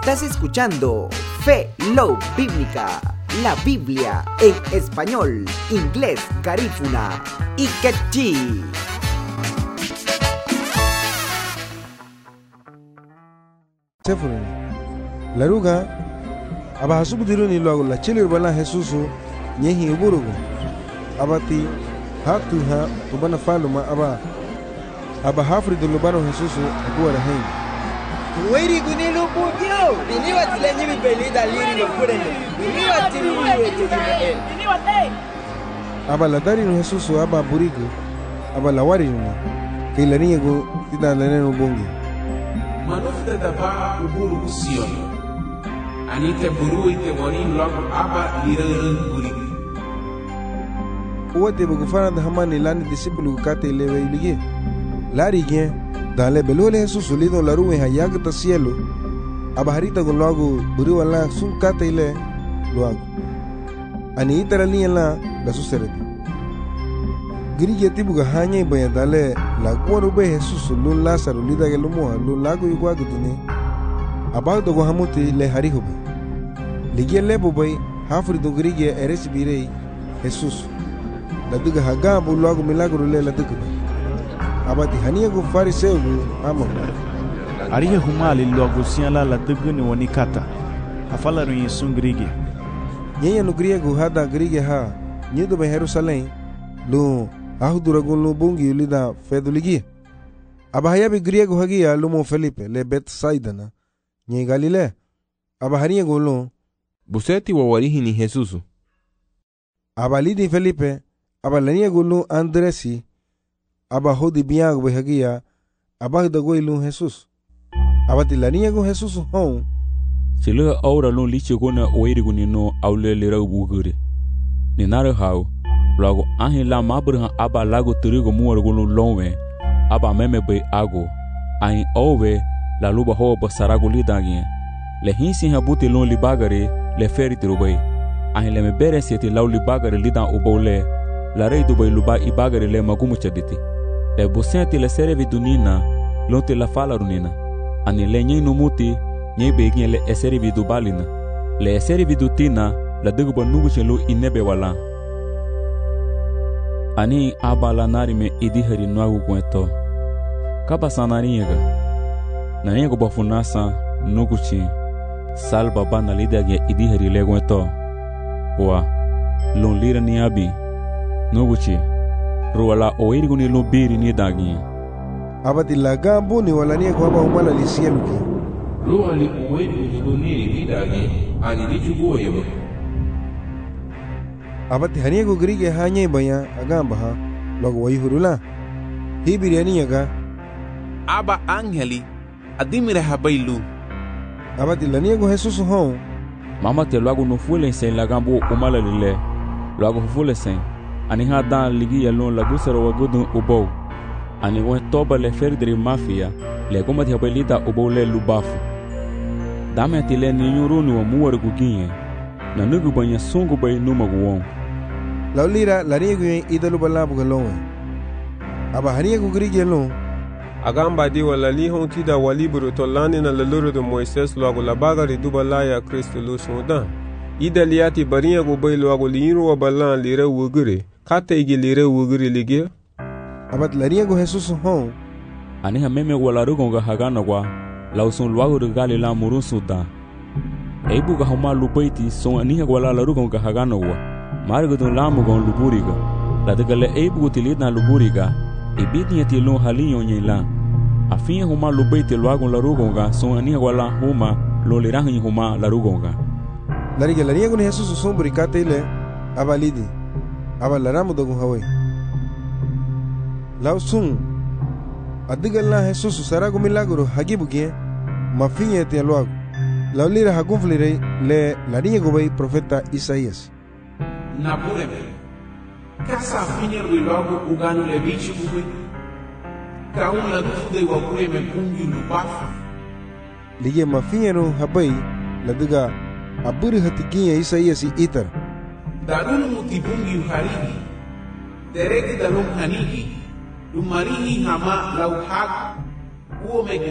Estás escuchando Fe Love Bíblica, la Biblia en español, inglés, garífuna y quechí. Sefuri laruga aba hasubudiru ni logo la chili bala Jesusu nyehi uburugo abati hatu ha ubana faluma aba hafri do lubano Jesusu abuara hen Weri gunilo bugyo biniwa tilenyi bibelida liri no kurende biniwa tiri aba la dari no Jesusu aba burigo aba la wari no ke la niego tida la neno bongi manufta da ba uburu kusion anite buru ite warin log aba lirerun burigi uwate bugu fana da hamani lani disipulu kate lewe ilige lari gen dale belole Jesús lido la ruwe hayag ta cielo abaharita con logo buru wala sun kate ile logo ani itara ni la susere Grige tibuga hanya ibaya dale la kwaro be Jesús lun Lázaro lida ke lumo lun lago igwa gutune abag dogo hamuti le harihobe ligie lebo bay hafri do grige eres birei Jesús la diga haga bu lago milagro le la diga abati hania go fariseu amo ariye humali logo siala la diga ni wonikata afala ru yesun grige nyenya no griego hada grige ha nyedo be Jerusalém lu ahuduragun lu bungi lida feduligi abahaya bi griego hagia lumo Felipe le Betsaida na nye Galile abahania gulu buseti wa warihi ni Jesusu abalidi Felipe abalania gulu Andresi abahodi biago be hagia abagda goilu Jesus abati lania go Jesus hon sila aura lu lichi gona oiriguni no aule lera bugure ni nare hau lago ahila mabrha aba lago turigo muargulu lonwe aba meme be ago ahin owe la luba ho basarago lidagi le hinsi habuti lon libagare le feri tirubai ahin le mebere sieti law libagare lidan ubole la rei dubai luba ibagare le magumu chaditi le bosenti le serevi dunina lonte la fala runina ani le nyi numuti nyi begin le eserevi dubalina le eserevi dutina la dugo nugu chelu inebe wala ani abala narime idihari nwagu kweto kaba sanariega naniego bafunasa nuguchi salba bana lidage idihari legweto wa lon lira ni abi nuguchi ruwala oiriguni lubiri ni dagi abati laga buni wala ni kwa ba umala lisieluki ruwali oiriguni luniri ni dagi ani dijugo yebo abati haniego grige hanya ibaya agamba ha logo waihurula hibiriani yaga aba angeli adimire habailu abati laniego Jesus hon mama te logo no fule sen lagambo umala lile logo fule sen ani ha dan ligi yalon lagusero wagudu ubo ani wo toba le ferdri mafia le komati habelita ubo le lubafu dame tile ni nyurunu wa muwar guginye na nugu banya sungu bay numaguwon laulira laniego idalu balabu galon aba haniego grige lon agamba di wala li honti da waliburu to lani na laluru de Moises logo la bagari du balaya Kristo lu soda ida liati bariya go bay logo liru wa balan lire wugure kata igi lire wugure lige abat laniego Jesus hon ani ha meme wala rugonga hagana kwa lausun logo de gali la murun suda eibu ga homa lubaiti son ani ha wala la rugonga hagana wa margo don lamu gon luburiga la de gale eibu tilina luburiga ibidi ti lo halinyo nyela afia huma lubaiti loagon la rugonga son ani wala huma lo lirahi huma la rugonga lariga laniego Jesus sombri kata ile abalidi abalaramu dogun hawe lausun adigala Jesus sarago milagro hagibugie mafinye te loago laulira hagunflire le laniego bay profeta Isaías napureme kasa finyer logo uganu le bichi bugwe kaula dude wa kureme kungi lubafu lige mafinyero habai ladiga aburi hatigiya Isaías itar darunu mutibungi harigi deregi dalum hanigi lumarihi hama lauhag uome